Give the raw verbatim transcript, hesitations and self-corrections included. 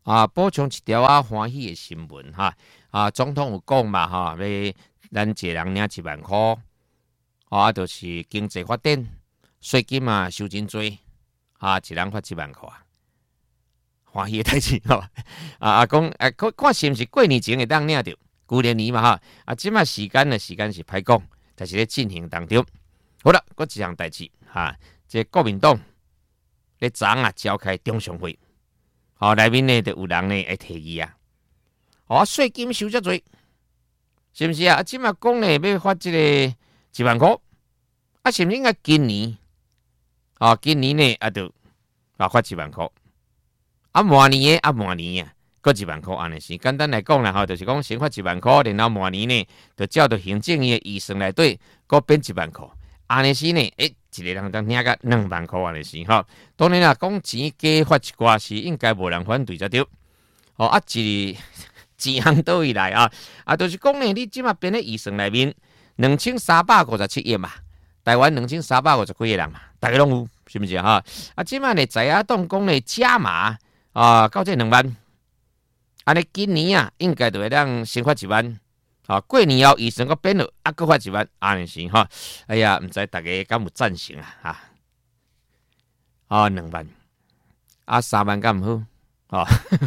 啊，补充一条啊欢喜的新闻哈。啊，总统有讲嘛哈，要咱一个人领一万块，啊，就是经济发展，税金嘛收真多，啊，一人发一万块，欢喜的代志吼。啊啊，讲啊，看看是毋是过年前会当领着，旧年年嘛哈。啊，即马时间呢，时间是歹讲，但是咧进行当中。好了，搁一项代志哈，即国民党咧昨啊召开中常会。哦，内面呢就有人呢会提议啊，哦，税金收遮多，是毋是啊？啊，即马讲呢要发即个一万块，啊，是毋是应该今年？哦，今年呢啊就啊发一万块，啊，明年的啊明年啊，搁一万块安尼是简单来讲啦，吼，就是讲先发一万块，然后明年呢就照着行政院的预算内底，搁变一万块，安尼是呢，诶。一个人当领个两万块安尼是吼，当然啦，讲钱加发一寡是应该无人反对才对。哦啊，一钱项倒位来啊？啊，就是讲呢，你即马编咧预算内面两千三百五十七亿嘛，台湾两千三百五十几个人嘛，大家拢有是毋是哈？啊，即马呢在野党讲呢加码啊，到这两万，安尼今年啊应该就会当先发一万。啊，过年后预算个变了，啊，搁发一万，安尼是哈。哎呀，毋知大家敢有赞成啊？哈，啊，两万，啊，三万敢毋好？哦。